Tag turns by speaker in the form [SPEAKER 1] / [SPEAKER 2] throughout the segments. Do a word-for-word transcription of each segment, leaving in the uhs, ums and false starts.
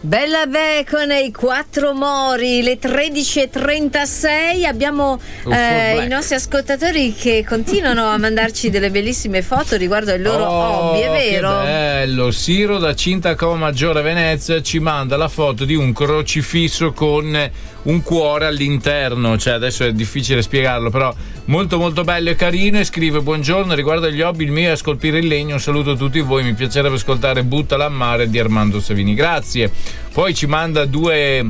[SPEAKER 1] Bella Bacon e i quattro mori, le tredici e trentasei. Abbiamo eh, i nostri ascoltatori che continuano a mandarci delle bellissime foto riguardo ai loro
[SPEAKER 2] oh,
[SPEAKER 1] hobby, è vero?
[SPEAKER 2] Che bello, Siro da Cintacò Maggiore Venezia ci manda la foto di un crocifisso con un cuore all'interno, cioè adesso è difficile spiegarlo, però molto molto bello e carino, e scrive: buongiorno, riguardo agli hobby il mio è scolpire il legno, un saluto a tutti voi, mi piacerebbe ascoltare Buttala a mare di Armando Savini, grazie. Poi ci manda due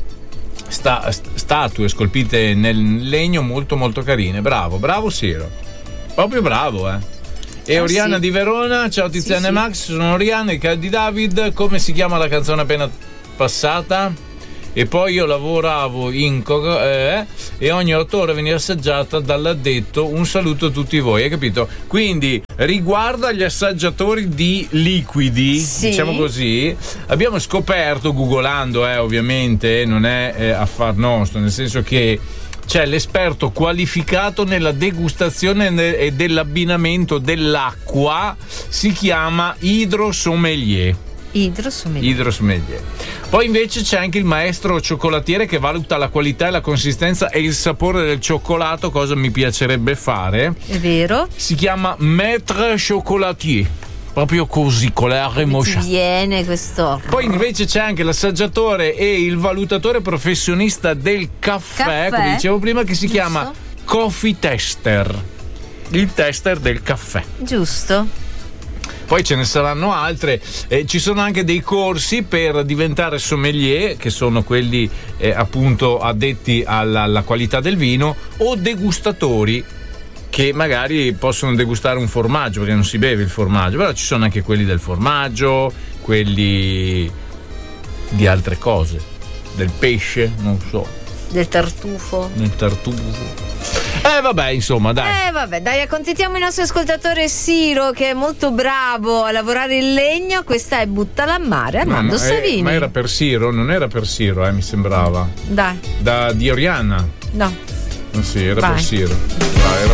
[SPEAKER 2] sta- statue scolpite nel legno molto molto carine, bravo, bravo Siro, proprio bravo, eh. E
[SPEAKER 1] oh,
[SPEAKER 2] Oriana
[SPEAKER 1] sì.
[SPEAKER 2] di Verona, ciao Tiziana
[SPEAKER 1] sì,
[SPEAKER 2] e
[SPEAKER 1] sì.
[SPEAKER 2] Max, sono Oriana, il di David, come si chiama la canzone appena passata? E poi io lavoravo in co- eh, e ogni otto ore veniva assaggiata dall'addetto, un saluto a tutti voi, hai capito? Quindi riguardo agli assaggiatori di liquidi,
[SPEAKER 1] sì.
[SPEAKER 2] diciamo così, abbiamo scoperto, googolando eh, ovviamente, non è eh, affar nostro, nel senso che c'è l'esperto qualificato nella degustazione e dell'abbinamento dell'acqua, si chiama idrosommelier.
[SPEAKER 1] Idrosommelier.
[SPEAKER 2] Idrosommelier. Poi invece c'è anche il maestro cioccolatiere che valuta la qualità e la consistenza e il sapore del cioccolato, cosa mi piacerebbe fare.
[SPEAKER 1] È vero.
[SPEAKER 2] Si chiama maître chocolatier. Proprio così, con la R moscia.
[SPEAKER 1] Viene questo.
[SPEAKER 2] Poi invece c'è anche l'assaggiatore e il valutatore professionista del caffè,
[SPEAKER 1] Caffè.
[SPEAKER 2] come dicevo prima, che si
[SPEAKER 1] Giusto.
[SPEAKER 2] chiama coffee tester. Il tester del caffè.
[SPEAKER 1] Giusto.
[SPEAKER 2] Poi ce ne saranno altre, eh, ci sono anche dei corsi per diventare sommelier, che sono quelli eh, appunto addetti alla, alla qualità del vino, o degustatori che magari possono degustare un formaggio, perché non si beve il formaggio, però ci sono anche quelli del formaggio, quelli di altre cose, del pesce, non so,
[SPEAKER 1] del tartufo.
[SPEAKER 2] del tartufo. Eh vabbè, insomma, dai.
[SPEAKER 1] Eh vabbè, dai, accontentiamo il nostro ascoltatore Siro, che è molto bravo a lavorare il legno. Questa è Buttala a mare, Armando
[SPEAKER 2] No, ma,
[SPEAKER 1] Savini.
[SPEAKER 2] eh, ma era per Siro? Non era per Siro, eh, mi sembrava.
[SPEAKER 1] Dai.
[SPEAKER 2] Da di Oriana.
[SPEAKER 1] No.
[SPEAKER 2] Non sì, era
[SPEAKER 1] Vai.
[SPEAKER 2] per Siro. Dai, era